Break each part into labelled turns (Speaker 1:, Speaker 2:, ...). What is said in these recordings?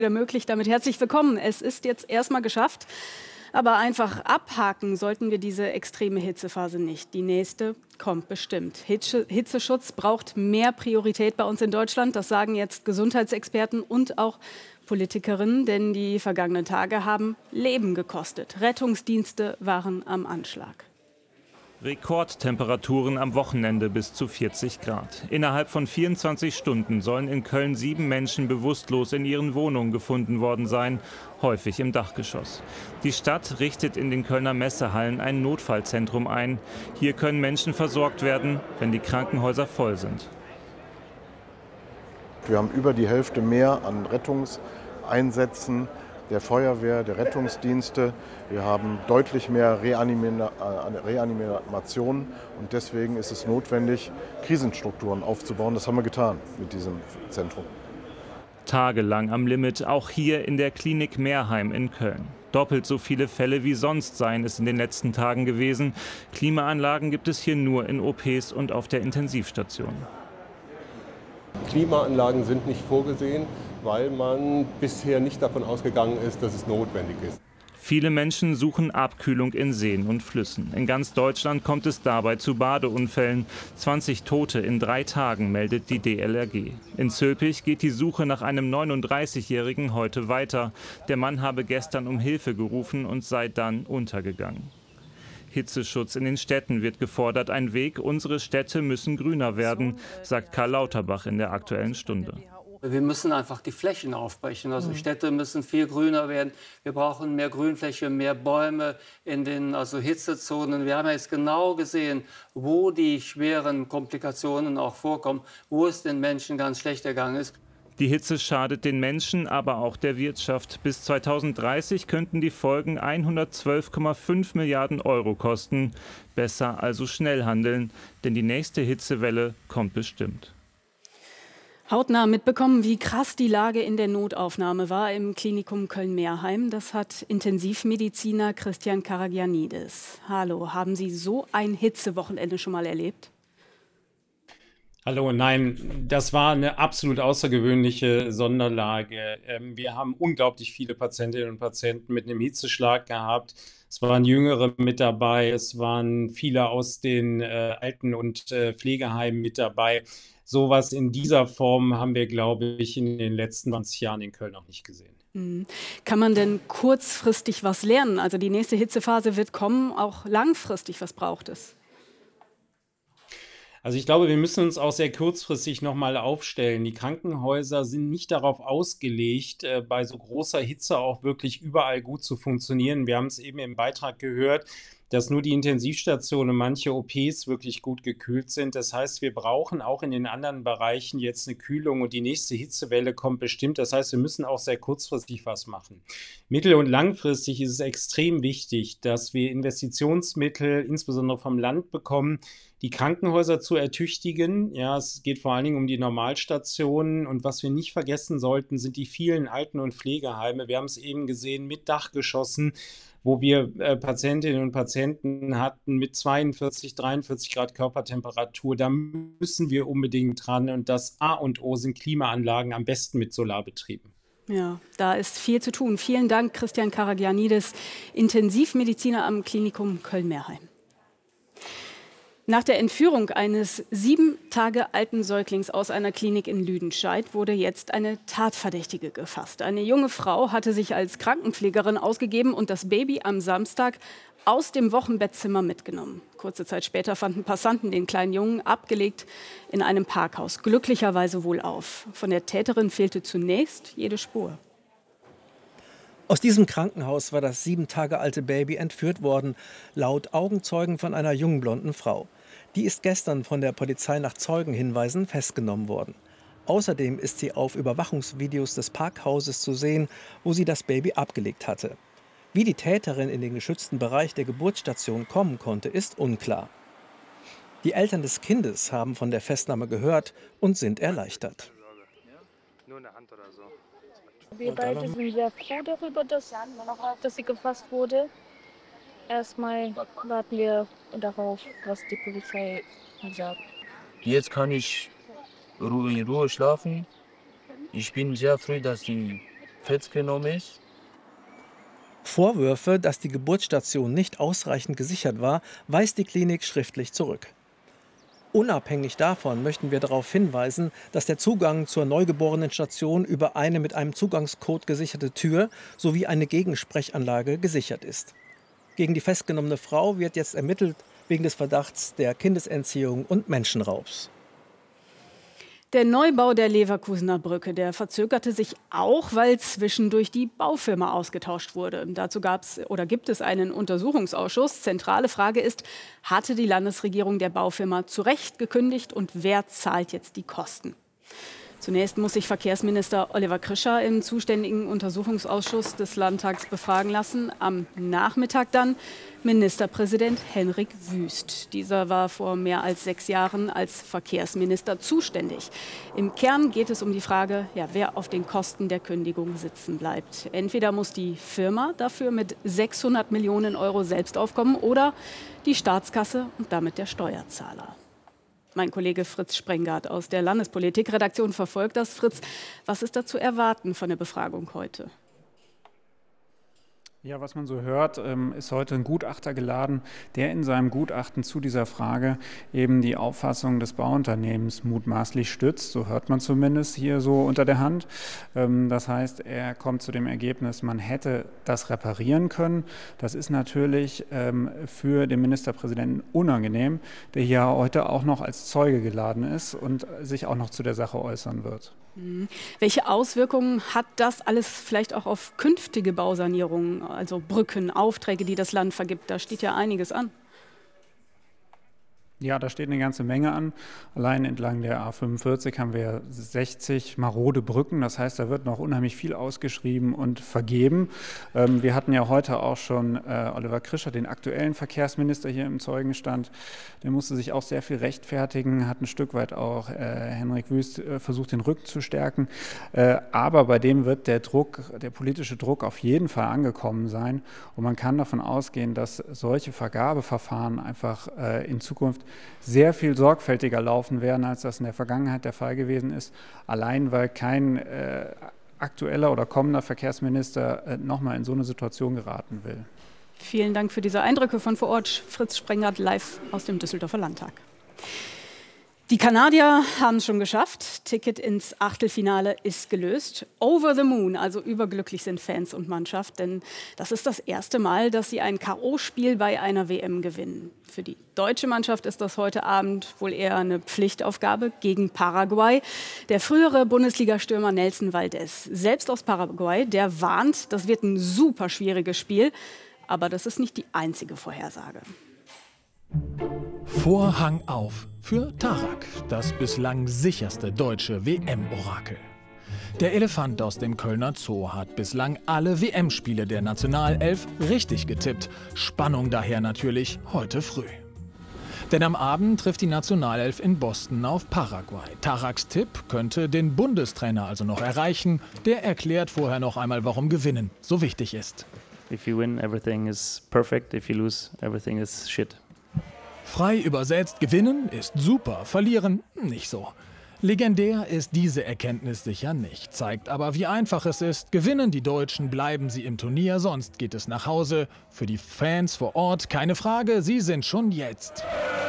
Speaker 1: möglich. Damit herzlich willkommen. Es ist jetzt erstmal geschafft, aber einfach abhaken sollten wir diese extreme Hitzephase nicht. Die nächste kommt bestimmt. Hitzeschutz braucht mehr Priorität bei uns in Deutschland. Das sagen jetzt Gesundheitsexperten und auch Politikerinnen, denn die vergangenen Tage haben Leben gekostet. Rettungsdienste waren am Anschlag.
Speaker 2: Rekordtemperaturen am Wochenende bis zu 40 Grad. Innerhalb von 24 Stunden sollen in Köln 7 Menschen bewusstlos in ihren Wohnungen gefunden worden sein, häufig im Dachgeschoss. Die Stadt richtet in den Kölner Messehallen ein Notfallzentrum ein. Hier können Menschen versorgt werden, wenn die Krankenhäuser voll sind.
Speaker 3: Wir haben über die Hälfte mehr an Rettungseinsätzen der Feuerwehr, der Rettungsdienste. Wir haben deutlich mehr Reanimationen und deswegen ist es notwendig, Krisenstrukturen aufzubauen. Das haben wir getan mit diesem Zentrum.
Speaker 2: Tagelang am Limit, auch hier in der Klinik Meerheim in Köln. Doppelt so viele Fälle wie sonst seien es in den letzten Tagen gewesen. Klimaanlagen gibt es hier nur in OPs und auf der Intensivstation.
Speaker 4: Klimaanlagen sind nicht vorgesehen, weil man bisher nicht davon ausgegangen ist, dass es notwendig ist.
Speaker 2: Viele Menschen suchen Abkühlung in Seen und Flüssen. In ganz Deutschland kommt es dabei zu Badeunfällen. 20 Tote in 3 Tagen, meldet die DLRG. In Zülpich geht die Suche nach einem 39-Jährigen heute weiter. Der Mann habe gestern um Hilfe gerufen und sei dann untergegangen. Hitzeschutz in den Städten wird gefordert. Ein Weg, unsere Städte müssen grüner werden, sagt Karl Lauterbach in der Aktuellen Stunde.
Speaker 5: Wir müssen einfach die Flächen aufbrechen. Also Städte müssen viel grüner werden. Wir brauchen mehr Grünfläche, mehr Bäume in den Hitzezonen. Wir haben jetzt genau gesehen, wo die schweren Komplikationen auch vorkommen, wo es den Menschen ganz schlecht ergangen ist.
Speaker 2: Die Hitze schadet den Menschen, aber auch der Wirtschaft. Bis 2030 könnten die Folgen 112,5 Milliarden Euro kosten. Besser also schnell handeln, denn die nächste Hitzewelle kommt bestimmt.
Speaker 1: Hautnah mitbekommen, wie krass die Lage in der Notaufnahme war im Klinikum Köln-Meerheim. Das hat Intensivmediziner Christian Karagianidis. Hallo, haben Sie so ein Hitzewochenende schon mal erlebt?
Speaker 6: Hallo, nein, das war eine absolut außergewöhnliche Sonderlage. Wir haben unglaublich viele Patientinnen und Patienten mit einem Hitzeschlag gehabt. Es waren Jüngere mit dabei, es waren viele aus den Alten- und Pflegeheimen mit dabei. Sowas in dieser Form haben wir, glaube ich, in den letzten 20 Jahren in Köln noch nicht gesehen.
Speaker 1: Kann man denn kurzfristig was lernen? Also die nächste Hitzephase wird kommen, auch langfristig, was braucht es?
Speaker 6: Also ich glaube, wir müssen uns auch sehr kurzfristig nochmal aufstellen. Die Krankenhäuser sind nicht darauf ausgelegt, bei so großer Hitze auch wirklich überall gut zu funktionieren. Wir haben es eben im Beitrag gehört, dass nur die Intensivstationen und manche OPs wirklich gut gekühlt sind. Das heißt, wir brauchen auch in den anderen Bereichen jetzt eine Kühlung und die nächste Hitzewelle kommt bestimmt. Das heißt, wir müssen auch sehr kurzfristig was machen. Mittel- und langfristig ist es extrem wichtig, dass wir Investitionsmittel, insbesondere vom Land, bekommen, die Krankenhäuser zu ertüchtigen. Ja, es geht vor allen Dingen um die Normalstationen. Und was wir nicht vergessen sollten, sind die vielen Alten- und Pflegeheime. Wir haben es eben gesehen mit Dachgeschossen, wo wir Patientinnen und Patienten hatten mit 42, 43 Grad Körpertemperatur. Da müssen wir unbedingt dran. Und das A und O sind Klimaanlagen, am besten mit Solarbetrieben.
Speaker 1: Ja, da ist viel zu tun. Vielen Dank, Christian Karagianidis, Intensivmediziner am Klinikum Köln-Meerheim. Nach der Entführung eines 7 Tage alten Säuglings aus einer Klinik in Lüdenscheid wurde jetzt eine Tatverdächtige gefasst. Eine junge Frau hatte sich als Krankenpflegerin ausgegeben und das Baby am Samstag aus dem Wochenbettzimmer mitgenommen. Kurze Zeit später fanden Passanten den kleinen Jungen abgelegt in einem Parkhaus, glücklicherweise wohlauf. Von der Täterin fehlte zunächst jede Spur.
Speaker 7: Aus diesem Krankenhaus war das 7 Tage alte Baby entführt worden, laut Augenzeugen von einer jungen blonden Frau. Die ist gestern von der Polizei nach Zeugenhinweisen festgenommen worden. Außerdem ist sie auf Überwachungsvideos des Parkhauses zu sehen, wo sie das Baby abgelegt hatte. Wie die Täterin in den geschützten Bereich der Geburtsstation kommen konnte, ist unklar. Die Eltern des Kindes haben von der Festnahme gehört und sind erleichtert.
Speaker 8: Nur eine Hand oder so.
Speaker 9: Wir beide sind sehr froh darüber, dass sie gefasst wurde. Erstmal warten wir darauf, was die Polizei sagt.
Speaker 8: Jetzt kann ich in Ruhe schlafen. Ich bin sehr froh, dass sie
Speaker 7: Vorwürfe, dass die Geburtsstation nicht ausreichend gesichert war, weist die Klinik schriftlich zurück. Unabhängig davon möchten wir darauf hinweisen, dass der Zugang zur Neugeborenenstation über eine mit einem Zugangscode gesicherte Tür sowie eine Gegensprechanlage gesichert ist. Gegen die festgenommene Frau wird jetzt ermittelt wegen des Verdachts der Kindesentziehung und Menschenraubs.
Speaker 1: Der Neubau der Leverkusener Brücke, der verzögerte sich auch, weil zwischendurch die Baufirma ausgetauscht wurde. Dazu gibt es einen Untersuchungsausschuss. Zentrale Frage ist, hatte die Landesregierung der Baufirma zu Recht gekündigt und wer zahlt jetzt die Kosten? Zunächst muss sich Verkehrsminister Oliver Krischer im zuständigen Untersuchungsausschuss des Landtags befragen lassen. Am Nachmittag dann Ministerpräsident Henrik Wüst. Dieser war vor mehr als 6 Jahren als Verkehrsminister zuständig. Im Kern geht es um die Frage, wer auf den Kosten der Kündigung sitzen bleibt. Entweder muss die Firma dafür mit 600 Millionen Euro selbst aufkommen oder die Staatskasse und damit der Steuerzahler. Mein Kollege Fritz Sprengart aus der Landespolitikredaktion verfolgt das. Fritz, was ist da zu erwarten von der Befragung heute?
Speaker 10: Ja, was man so hört, ist heute ein Gutachter geladen, der in seinem Gutachten zu dieser Frage eben die Auffassung des Bauunternehmens mutmaßlich stützt. So hört man zumindest hier so unter der Hand. Das heißt, er kommt zu dem Ergebnis, man hätte das reparieren können. Das ist natürlich für den Ministerpräsidenten unangenehm, der hier heute auch noch als Zeuge geladen ist und sich auch noch zu der Sache äußern wird.
Speaker 1: Welche Auswirkungen hat das alles vielleicht auch auf künftige Bausanierungen, also Brücken, Aufträge, die das Land vergibt? Da steht ja einiges an.
Speaker 10: Ja, da steht eine ganze Menge an. Allein entlang der A45 haben wir 60 marode Brücken. Das heißt, da wird noch unheimlich viel ausgeschrieben und vergeben. Wir hatten ja heute auch schon Oliver Krischer, den aktuellen Verkehrsminister, hier im Zeugenstand. Der musste sich auch sehr viel rechtfertigen, hat ein Stück weit auch Henrik Wüst versucht, den Rücken zu stärken. Aber bei dem wird der politische Druck auf jeden Fall angekommen sein. Und man kann davon ausgehen, dass solche Vergabeverfahren einfach in Zukunft sehr viel sorgfältiger laufen werden, als das in der Vergangenheit der Fall gewesen ist. Allein weil kein aktueller oder kommender Verkehrsminister nochmal in so eine Situation geraten will.
Speaker 1: Vielen Dank für diese Eindrücke von vor Ort. Fritz Sprengart live aus dem Düsseldorfer Landtag. Die Kanadier haben es schon geschafft. Ticket ins Achtelfinale ist gelöst. Over the moon, also überglücklich sind Fans und Mannschaft, denn das ist das erste Mal, dass sie ein K.O.-Spiel bei einer WM gewinnen. Für die deutsche Mannschaft ist das heute Abend wohl eher eine Pflichtaufgabe gegen Paraguay. Der frühere Bundesliga-Stürmer Nelson Valdez, selbst aus Paraguay, der warnt, das wird ein super schwieriges Spiel. Aber das ist nicht die einzige Vorhersage.
Speaker 11: Vorhang auf für Tarak, das bislang sicherste deutsche WM-Orakel. Der Elefant aus dem Kölner Zoo hat bislang alle WM-Spiele der Nationalelf richtig getippt. Spannung daher natürlich heute früh. Denn am Abend trifft die Nationalelf in Boston auf Paraguay. Taraks Tipp könnte den Bundestrainer also noch erreichen. Der erklärt vorher noch einmal, warum Gewinnen so wichtig ist.
Speaker 12: If you win, everything is perfect. If you lose, everything is shit.
Speaker 11: Frei übersetzt, gewinnen ist super, verlieren nicht so. Legendär ist diese Erkenntnis sicher nicht, zeigt aber, wie einfach es ist. Gewinnen die Deutschen, bleiben sie im Turnier, sonst geht es nach Hause. Für die Fans vor Ort keine Frage, sie sind schon jetzt.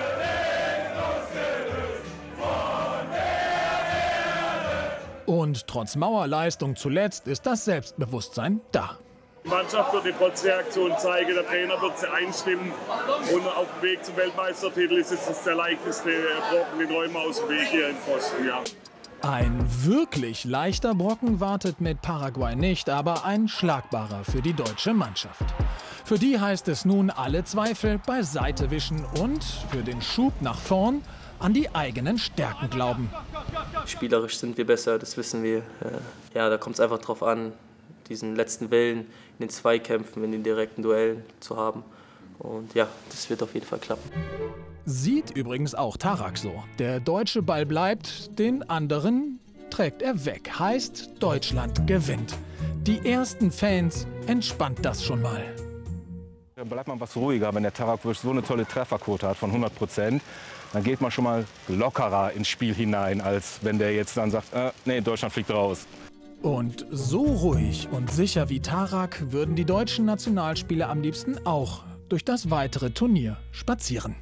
Speaker 11: Und trotz Mauerleistung zuletzt ist das Selbstbewusstsein da.
Speaker 13: Die Mannschaft wird die Trotzreaktion zeigen, der Trainer wird sie einstimmen und auf dem Weg zum Weltmeistertitel ist es der leichteste Brocken, den räumen wir aus dem Weg hier in Pfosten. Ja.
Speaker 11: Ein wirklich leichter Brocken wartet mit Paraguay nicht, aber ein schlagbarer für die deutsche Mannschaft. Für die heißt es nun alle Zweifel beiseite wischen und für den Schub nach vorn an die eigenen Stärken glauben.
Speaker 14: Spielerisch sind wir besser, das wissen wir. Ja, da kommt es einfach drauf an, diesen letzten Willen in den Zweikämpfen, in den direkten Duellen zu haben. Und ja, das wird auf jeden Fall klappen.
Speaker 11: Sieht übrigens auch Tarak so. Der deutsche Ball bleibt, den anderen trägt er weg. Heißt, Deutschland gewinnt. Die ersten Fans entspannt das schon mal.
Speaker 15: Da bleibt man was ruhiger, wenn der Tarak so eine tolle Trefferquote hat von 100%. Dann geht man schon mal lockerer ins Spiel hinein, als wenn der jetzt dann sagt, nee, Deutschland fliegt raus.
Speaker 11: Und so ruhig und sicher wie Tarak würden die deutschen Nationalspieler am liebsten auch durch das weitere Turnier spazieren.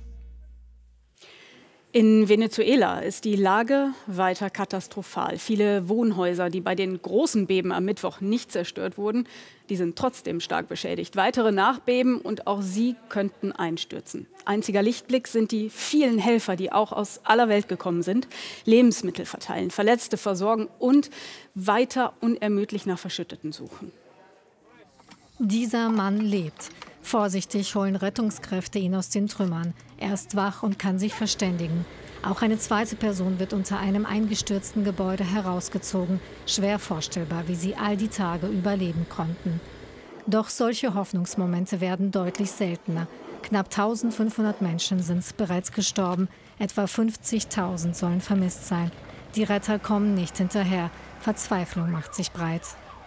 Speaker 1: In Venezuela ist die Lage weiter katastrophal. Viele Wohnhäuser, die bei den großen Beben am Mittwoch nicht zerstört wurden, die sind trotzdem stark beschädigt. Weitere Nachbeben und auch sie könnten einstürzen. Einziger Lichtblick sind die vielen Helfer, die auch aus aller Welt gekommen sind, Lebensmittel verteilen, Verletzte versorgen und weiter unermüdlich nach Verschütteten suchen.
Speaker 16: Dieser Mann lebt. Vorsichtig holen Rettungskräfte ihn aus den Trümmern. Er ist wach und kann sich verständigen. Auch eine zweite Person wird unter einem eingestürzten Gebäude herausgezogen. Schwer vorstellbar, wie sie all die Tage überleben konnten. Doch solche Hoffnungsmomente werden deutlich seltener. Knapp 1500 Menschen sind bereits gestorben. Etwa 50.000 sollen vermisst sein. Die Retter kommen nicht hinterher. Verzweiflung macht sich breit.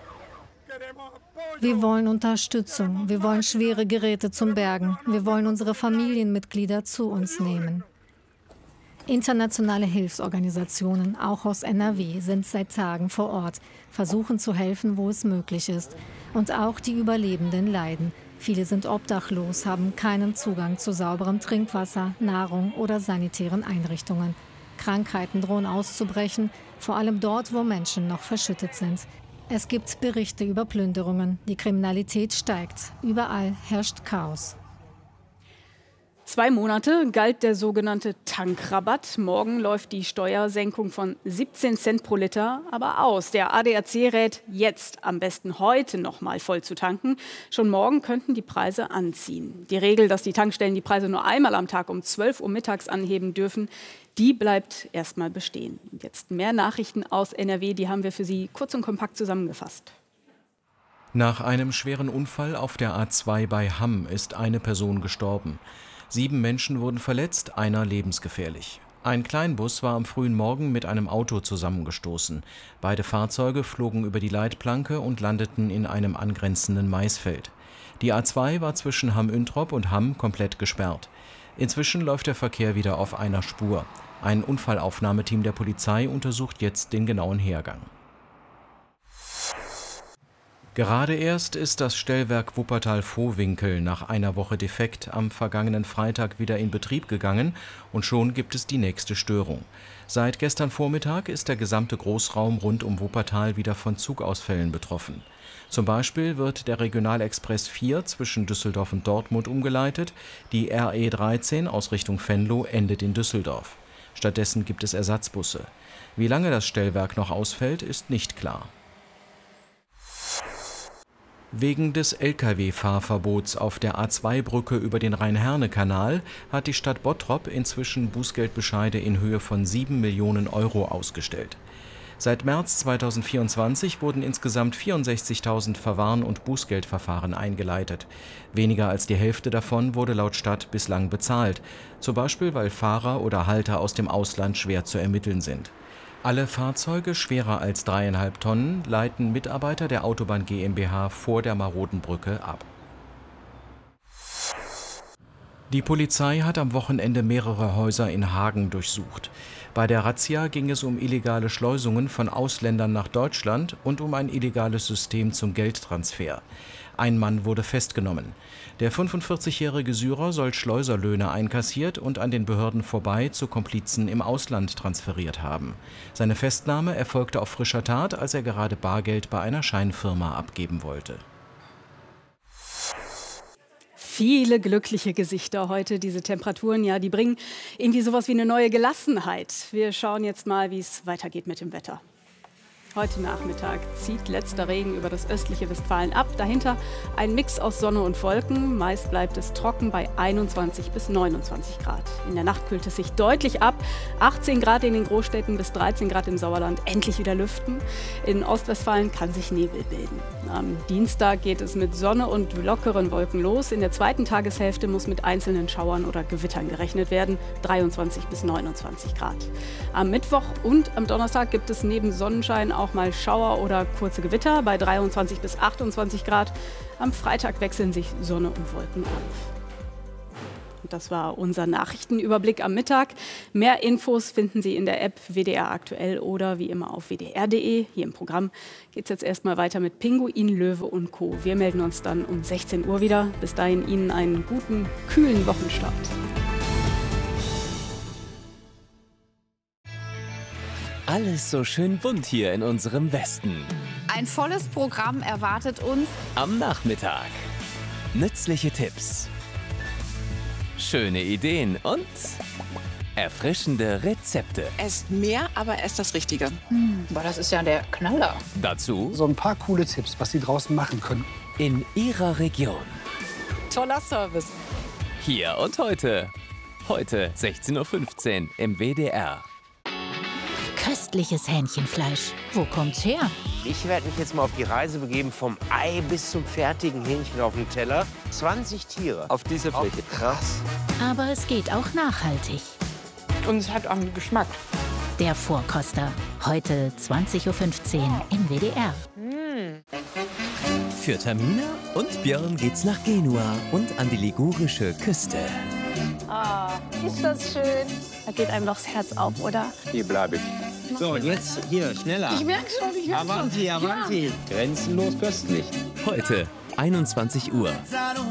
Speaker 16: Wir wollen Unterstützung. Wir wollen schwere Geräte zum Bergen. Wir wollen unsere Familienmitglieder zu uns nehmen. Internationale Hilfsorganisationen, auch aus NRW, sind seit Tagen vor Ort, versuchen zu helfen, wo es möglich ist. Und auch die Überlebenden leiden. Viele sind obdachlos, haben keinen Zugang zu sauberem Trinkwasser, Nahrung oder sanitären Einrichtungen. Krankheiten drohen auszubrechen, vor allem dort, wo Menschen noch verschüttet sind. Es gibt Berichte über Plünderungen. Die Kriminalität steigt. Überall herrscht Chaos.
Speaker 1: 2 Monate galt der sogenannte Tankrabatt. Morgen läuft die Steuersenkung von 17 Cent pro Liter aber aus. Der ADAC rät jetzt, am besten heute noch mal voll zu tanken. Schon morgen könnten die Preise anziehen. Die Regel, dass die Tankstellen die Preise nur einmal am Tag um 12 Uhr mittags anheben dürfen, die bleibt erstmal bestehen. Und jetzt mehr Nachrichten aus NRW, die haben wir für Sie kurz und kompakt zusammengefasst.
Speaker 17: Nach einem schweren Unfall auf der A2 bei Hamm ist eine Person gestorben. 7 Menschen wurden verletzt, einer lebensgefährlich. Ein Kleinbus war am frühen Morgen mit einem Auto zusammengestoßen. Beide Fahrzeuge flogen über die Leitplanke und landeten in einem angrenzenden Maisfeld. Die A2 war zwischen Hamm-Üntrop und Hamm komplett gesperrt. Inzwischen läuft der Verkehr wieder auf einer Spur. Ein Unfallaufnahmeteam der Polizei untersucht jetzt den genauen Hergang. Gerade erst ist das Stellwerk Wuppertal-Vohwinkel nach einer Woche defekt am vergangenen Freitag wieder in Betrieb gegangen und schon gibt es die nächste Störung. Seit gestern Vormittag ist der gesamte Großraum rund um Wuppertal wieder von Zugausfällen betroffen. Zum Beispiel wird der Regionalexpress 4 zwischen Düsseldorf und Dortmund umgeleitet, die RE 13 aus Richtung Venlo endet in Düsseldorf. Stattdessen gibt es Ersatzbusse. Wie lange das Stellwerk noch ausfällt, ist nicht klar. Wegen des Lkw-Fahrverbots auf der A2-Brücke über den Rhein-Herne-Kanal hat die Stadt Bottrop inzwischen Bußgeldbescheide in Höhe von 7 Millionen Euro ausgestellt. Seit März 2024 wurden insgesamt 64.000 Verwarn- und Bußgeldverfahren eingeleitet. Weniger als die Hälfte davon wurde laut Stadt bislang bezahlt, zum Beispiel weil Fahrer oder Halter aus dem Ausland schwer zu ermitteln sind. Alle Fahrzeuge schwerer als 3,5 Tonnen leiten Mitarbeiter der Autobahn GmbH vor der maroden Brücke ab. Die Polizei hat am Wochenende mehrere Häuser in Hagen durchsucht. Bei der Razzia ging es um illegale Schleusungen von Ausländern nach Deutschland und um ein illegales System zum Geldtransfer. Ein Mann wurde festgenommen. Der 45-jährige Syrer soll Schleuserlöhne einkassiert und an den Behörden vorbei zu Komplizen im Ausland transferiert haben. Seine Festnahme erfolgte auf frischer Tat, als er gerade Bargeld bei einer Scheinfirma abgeben wollte.
Speaker 1: Viele glückliche Gesichter heute. Diese Temperaturen, ja, die bringen irgendwie sowas wie eine neue Gelassenheit. Wir schauen jetzt mal, wie es weitergeht mit dem Wetter. Heute Nachmittag zieht letzter Regen über das östliche Westfalen ab. Dahinter ein Mix aus Sonne und Wolken. Meist bleibt es trocken bei 21 bis 29 Grad. In der Nacht kühlt es sich deutlich ab. 18 Grad in den Großstädten bis 13 Grad im Sauerland. Endlich wieder lüften. In Ostwestfalen kann sich Nebel bilden. Am Dienstag geht es mit Sonne und lockeren Wolken los. In der zweiten Tageshälfte muss mit einzelnen Schauern oder Gewittern gerechnet werden. 23 bis 29 Grad. Am Mittwoch und am Donnerstag gibt es neben Sonnenschein auch mal Schauer oder kurze Gewitter bei 23 bis 28 Grad. Am Freitag wechseln sich Sonne und Wolken ab. Und das war unser Nachrichtenüberblick am Mittag. Mehr Infos finden Sie in der App WDR aktuell oder wie immer auf wdr.de. Hier im Programm geht es jetzt erstmal weiter mit Pinguin, Löwe und Co. Wir melden uns dann um 16 Uhr wieder. Bis dahin Ihnen einen guten, kühlen Wochenstart.
Speaker 18: Alles so schön bunt hier in unserem Westen.
Speaker 19: Ein volles Programm erwartet uns
Speaker 18: am Nachmittag. Nützliche Tipps, schöne Ideen und erfrischende Rezepte.
Speaker 20: Esst mehr, aber esst das Richtige. Boah, das ist ja der Knaller.
Speaker 18: Dazu
Speaker 21: so ein paar coole Tipps, was Sie draußen machen können.
Speaker 18: In Ihrer Region.
Speaker 20: Toller Service.
Speaker 18: Hier und heute. Heute 16:15 Uhr im WDR.
Speaker 22: Köstliches Hähnchenfleisch. Wo kommt's her?
Speaker 23: Ich werde mich jetzt mal auf die Reise begeben, vom Ei bis zum fertigen Hähnchen auf dem Teller. 20 Tiere.
Speaker 18: Auf dieser Fläche.
Speaker 23: Krass.
Speaker 22: Aber es geht auch nachhaltig.
Speaker 20: Und es hat auch einen Geschmack.
Speaker 22: Der Vorkoster. Heute 20:15 Uhr im WDR.
Speaker 18: Für Tamina und Björn geht's nach Genua und an die ligurische Küste.
Speaker 9: Ah, ist das schön. Da geht einem doch das Herz auf, oder?
Speaker 23: Hier bleibe ich. So, jetzt hier, schneller.
Speaker 9: Ich merke schon,
Speaker 23: Avanti, Avanti. Ja. Grenzenlos köstlich.
Speaker 18: Heute 21 Uhr.